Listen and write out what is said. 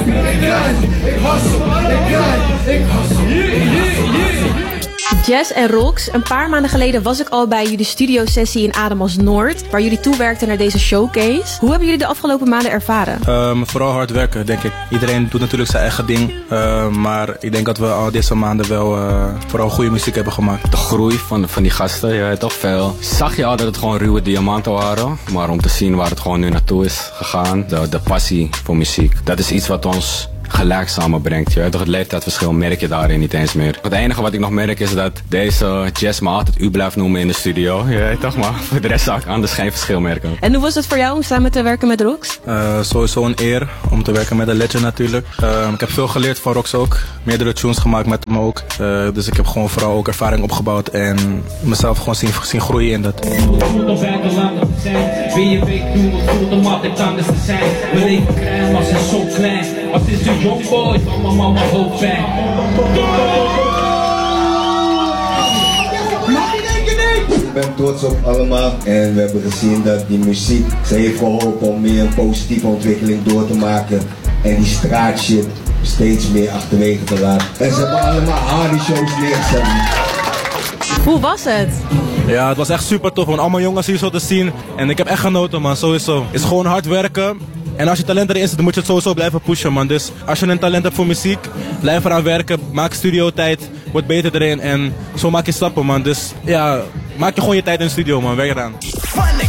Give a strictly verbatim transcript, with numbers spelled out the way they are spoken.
ik grind, ik hustle, ik grind, ik hustle. Yeah, yeah, yeah. Jess en Rox, een paar maanden geleden was ik al bij jullie studiosessie in Ademos Noord, waar jullie toewerkten naar deze showcase. Hoe hebben jullie de afgelopen maanden ervaren? Um, vooral hard werken, denk ik. Iedereen doet natuurlijk zijn eigen ding, uh, maar ik denk dat we al deze maanden wel uh, vooral goede muziek hebben gemaakt. De groei van, van die gasten, je weet toch veel. Zag je al dat het gewoon ruwe diamanten waren, maar om te zien waar het gewoon nu naartoe is gegaan, de, de passie voor muziek, dat is iets wat ons gelijk samenbrengt. Je weet toch, het leeftijdsverschil merk je daarin niet eens meer. Het enige wat ik nog merk is dat deze Jess me altijd u blijft noemen in de studio. Je weet toch, maar voor de rest zou ik anders geen verschil merken. En hoe was het voor jou om samen te werken met Rox? Uh, sowieso een eer om te werken met een legend natuurlijk. Uh, ik heb veel geleerd van Rox ook. Meerdere tunes gemaakt met hem ook. Uh, dus ik heb gewoon vooral ook ervaring opgebouwd en mezelf gewoon zien, zien groeien in dat. Wie je week doen, het voelt om altijd anders te zijn. Mijn leven krijgen was en zo klein. Als dit een jong boy, mama, mama, hoop pijn. Ik ben trots op allemaal en we hebben gezien dat die muziek ze heeft geholpen om meer een positieve ontwikkeling door te maken. En die straatshit steeds meer achterwege te laten. En ze hebben allemaal harde shows neergezet. Hoe was het? Ja, het was echt super tof om allemaal jongens hier zo te zien. En ik heb echt genoten, man, sowieso. Het is gewoon hard werken. En als je talent erin zit, dan moet je het sowieso blijven pushen, man. Dus als je een talent hebt voor muziek, blijf eraan werken. Maak studiotijd, word beter erin. En zo maak je stappen, man. Dus ja, maak je gewoon je tijd in de studio, man. Werk eraan.